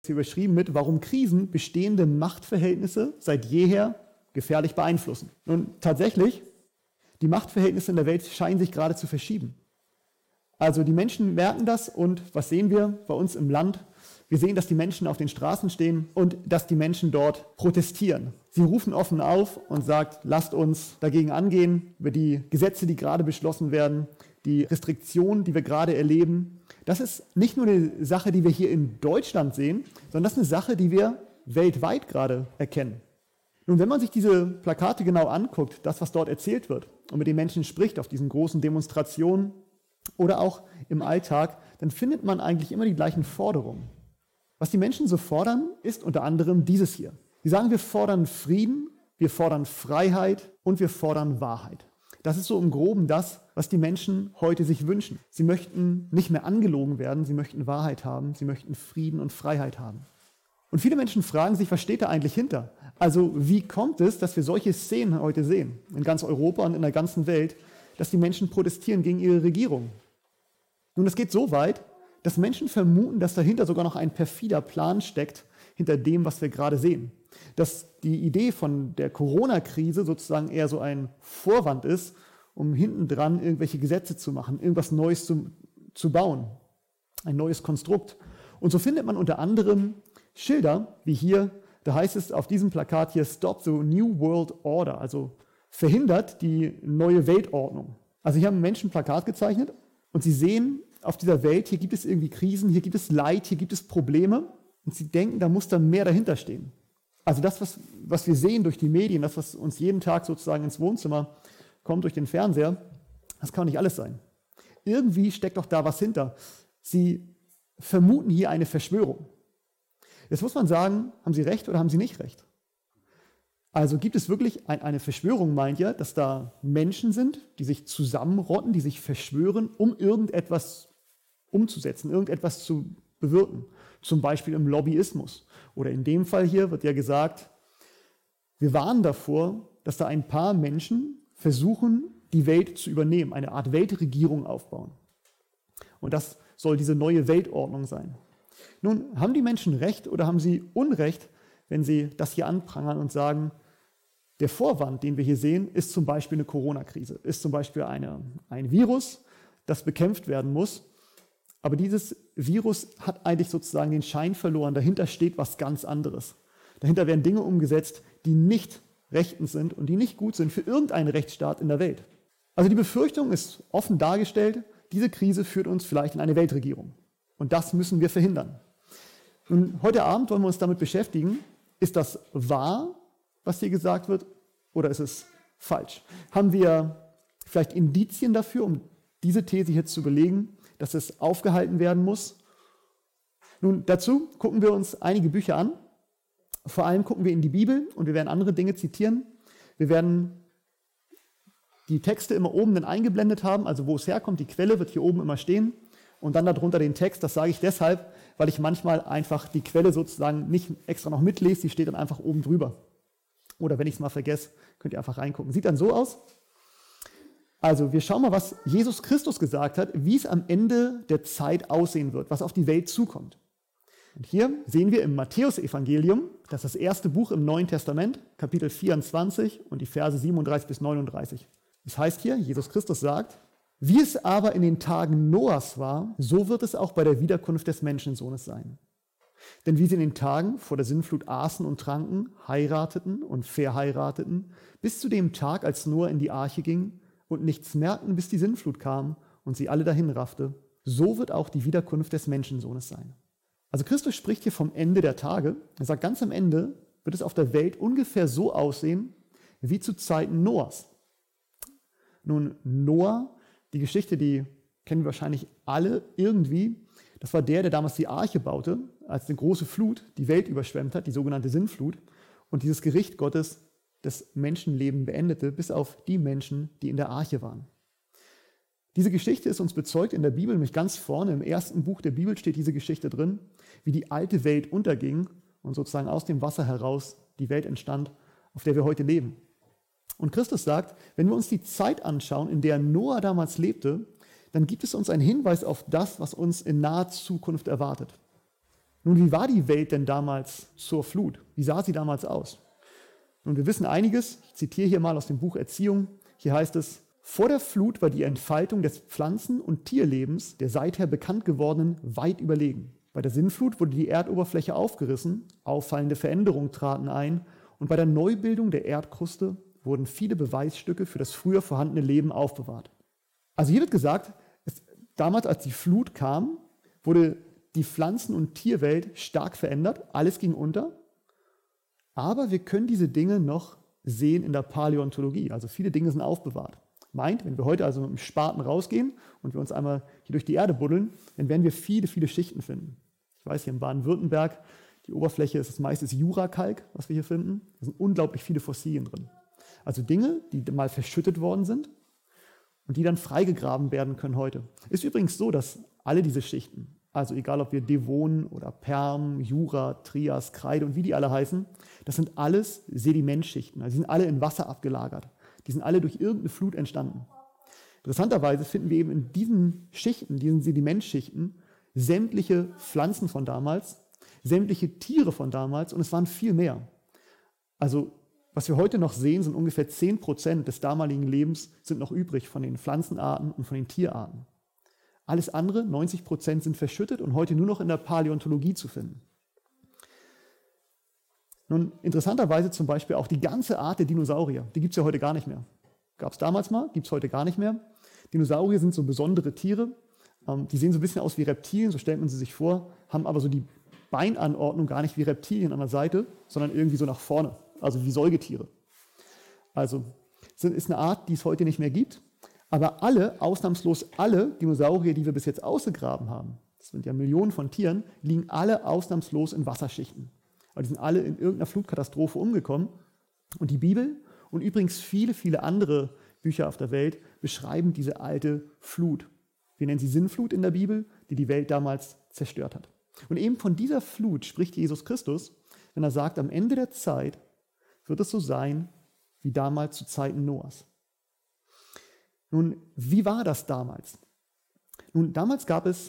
Hier überschrieben mit, warum Krisen bestehende Machtverhältnisse seit jeher gefährlich beeinflussen. Nun, tatsächlich, die Machtverhältnisse in der Welt scheinen sich gerade zu verschieben. Also die Menschen merken das und was sehen wir bei uns im Land? Wir sehen, dass die Menschen auf den Straßen stehen und dass die Menschen dort protestieren. Sie rufen offen auf und sagen, lasst uns dagegen angehen, über die Gesetze, die gerade beschlossen werden, die Restriktionen, die wir gerade erleben. Das ist nicht nur eine Sache, die wir hier in Deutschland sehen, sondern das ist eine Sache, die wir weltweit gerade erkennen. Nun, wenn man sich diese Plakate genau anguckt, das, was dort erzählt wird und mit den Menschen spricht auf diesen großen Demonstrationen oder auch im Alltag, dann findet man eigentlich immer die gleichen Forderungen. Was die Menschen so fordern, ist unter anderem dieses hier. Sie sagen, wir fordern Frieden, wir fordern Freiheit und wir fordern Wahrheit. Das ist so im Groben das, was die Menschen heute sich wünschen. Sie möchten nicht mehr angelogen werden, sie möchten Wahrheit haben, sie möchten Frieden und Freiheit haben. Und viele Menschen fragen sich, was steht da eigentlich hinter? Also wie kommt es, dass wir solche Szenen heute sehen, in ganz Europa und in der ganzen Welt, dass die Menschen protestieren gegen ihre Regierung? Nun, es geht so weit, dass Menschen vermuten, dass dahinter sogar noch ein perfider Plan steckt, hinter dem, was wir gerade sehen. Dass die Idee von der Corona-Krise sozusagen eher so ein Vorwand ist, um hintendran irgendwelche Gesetze zu machen, irgendwas Neues zu bauen, ein neues Konstrukt. Und so findet man unter anderem Schilder, wie hier, da heißt es auf diesem Plakat hier, Stop the New World Order, also verhindert die neue Weltordnung. Also hier haben Menschen ein Plakat gezeichnet und sie sehen auf dieser Welt, hier gibt es irgendwie Krisen, hier gibt es Leid, hier gibt es Probleme und sie denken, da muss dann mehr dahinter stehen. Also das, was wir sehen durch die Medien, das, was uns jeden Tag sozusagen ins Wohnzimmer kommt durch den Fernseher, das kann nicht alles sein. Irgendwie steckt doch da was hinter. Sie vermuten hier eine Verschwörung. Jetzt muss man sagen, haben Sie recht oder haben Sie nicht recht? Also gibt es wirklich eine Verschwörung, meint ihr, dass da Menschen sind, die sich zusammenrotten, die sich verschwören, um irgendetwas umzusetzen, irgendetwas zu bewirken. Zum Beispiel im Lobbyismus. Oder in dem Fall hier wird ja gesagt, wir warnen davor, dass da ein paar Menschen versuchen, die Welt zu übernehmen, eine Art Weltregierung aufbauen. Und das soll diese neue Weltordnung sein. Nun, haben die Menschen recht oder haben sie Unrecht, wenn sie das hier anprangern und sagen, der Vorwand, den wir hier sehen, ist zum Beispiel eine Corona-Krise, ist zum Beispiel ein Virus, das bekämpft werden muss. Aber dieses Virus hat eigentlich sozusagen den Schein verloren. Dahinter steht was ganz anderes. Dahinter werden Dinge umgesetzt, die nicht rechtens sind und die nicht gut sind für irgendeinen Rechtsstaat in der Welt. Also die Befürchtung ist offen dargestellt, diese Krise führt uns vielleicht in eine Weltregierung. Und das müssen wir verhindern. Und heute Abend wollen wir uns damit beschäftigen, ist das wahr, was hier gesagt wird, oder ist es falsch? Haben wir vielleicht Indizien dafür, um diese These hier zu belegen, dass es aufgehalten werden muss? Nun, dazu gucken wir uns einige Bücher an. Vor allem gucken wir in die Bibel und wir werden andere Dinge zitieren. Wir werden die Texte immer oben dann eingeblendet haben, also wo es herkommt, die Quelle wird hier oben immer stehen und dann darunter den Text. Das sage ich deshalb, weil ich manchmal einfach die Quelle sozusagen nicht extra noch mitlese, die steht dann einfach oben drüber. Oder wenn ich es mal vergesse, könnt ihr einfach reingucken. Sieht dann so aus. Also wir schauen mal, was Jesus Christus gesagt hat, wie es am Ende der Zeit aussehen wird, was auf die Welt zukommt. Und hier sehen wir im Matthäusevangelium, das ist das erste Buch im Neuen Testament, Kapitel 24 und die Verse 37 bis 39. Das heißt hier, Jesus Christus sagt, wie es aber in den Tagen Noahs war, so wird es auch bei der Wiederkunft des Menschensohnes sein. Denn wie sie in den Tagen vor der Sintflut aßen und tranken, heirateten und verheirateten, bis zu dem Tag, als Noah in die Arche ging und nichts merkten, bis die Sintflut kam und sie alle dahin raffte, so wird auch die Wiederkunft des Menschensohnes sein. Also Christus spricht hier vom Ende der Tage. Er sagt, ganz am Ende wird es auf der Welt ungefähr so aussehen, wie zu Zeiten Noahs. Nun, Noah, die Geschichte, die kennen wir wahrscheinlich alle irgendwie. Das war der damals die Arche baute, als eine große Flut die Welt überschwemmt hat, die sogenannte Sintflut, und dieses Gericht Gottes das Menschenleben beendete, bis auf die Menschen, die in der Arche waren. Diese Geschichte ist uns bezeugt in der Bibel, nämlich ganz vorne im ersten Buch der Bibel steht diese Geschichte drin, wie die alte Welt unterging und sozusagen aus dem Wasser heraus die Welt entstand, auf der wir heute leben. Und Christus sagt, wenn wir uns die Zeit anschauen, in der Noah damals lebte, dann gibt es uns einen Hinweis auf das, was uns in naher Zukunft erwartet. Nun, wie war die Welt denn damals zur Flut? Wie sah sie damals aus? Nun, wir wissen einiges. Ich zitiere hier mal aus dem Buch Erziehung. Hier heißt es: Vor der Flut war die Entfaltung des Pflanzen- und Tierlebens der seither bekannt gewordenen weit überlegen. Bei der Sintflut wurde die Erdoberfläche aufgerissen, auffallende Veränderungen traten ein und bei der Neubildung der Erdkruste wurden viele Beweisstücke für das früher vorhandene Leben aufbewahrt. Also hier wird gesagt, damals als die Flut kam, wurde die Pflanzen- und Tierwelt stark verändert, alles ging unter, aber wir können diese Dinge noch sehen in der Paläontologie, also viele Dinge sind aufbewahrt. Meint, wenn wir heute also mit dem Spaten rausgehen und wir uns einmal hier durch die Erde buddeln, dann werden wir viele, viele Schichten finden. Ich weiß, hier in Baden-Württemberg, die Oberfläche ist das meiste Jurakalk, was wir hier finden. Da sind unglaublich viele Fossilien drin. Also Dinge, die mal verschüttet worden sind und die dann freigegraben werden können heute. Ist übrigens so, dass alle diese Schichten, also egal ob wir Devon oder Perm, Jura, Trias, Kreide und wie die alle heißen, das sind alles Sedimentschichten. Also die sind alle in Wasser abgelagert. Die sind alle durch irgendeine Flut entstanden. Interessanterweise finden wir eben in diesen Schichten, diesen Sedimentschichten, sämtliche Pflanzen von damals, sämtliche Tiere von damals und es waren viel mehr. Also was wir heute noch sehen, sind ungefähr 10% des damaligen Lebens sind noch übrig von den Pflanzenarten und von den Tierarten. Alles andere, 90%, sind verschüttet und heute nur noch in der Paläontologie zu finden. Nun, interessanterweise zum Beispiel auch die ganze Art der Dinosaurier, die gibt es ja heute gar nicht mehr. Gab es damals mal, gibt es heute gar nicht mehr. Dinosaurier sind so besondere Tiere, die sehen so ein bisschen aus wie Reptilien, so stellt man sie sich vor, haben aber so die Beinanordnung gar nicht wie Reptilien an der Seite, sondern irgendwie so nach vorne, also wie Säugetiere. Also ist eine Art, die es heute nicht mehr gibt, aber ausnahmslos alle Dinosaurier, die wir bis jetzt ausgegraben haben, das sind ja Millionen von Tieren, liegen alle ausnahmslos in Wasserschichten. Aber die sind alle in irgendeiner Flutkatastrophe umgekommen. Und die Bibel und übrigens viele, viele andere Bücher auf der Welt beschreiben diese alte Flut. Wir nennen sie Sintflut in der Bibel, die die Welt damals zerstört hat. Und eben von dieser Flut spricht Jesus Christus, wenn er sagt, am Ende der Zeit wird es so sein, wie damals zu Zeiten Noahs. Nun, wie war das damals? Nun, damals gab es